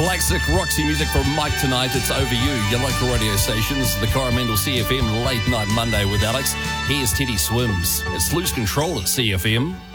Classic Roxy music from Mike tonight. It's Over You, your local radio stations. The Coromandel CFM Late Night Monday with Alex. Here's Teddy Swims. It's Loose Control at CFM.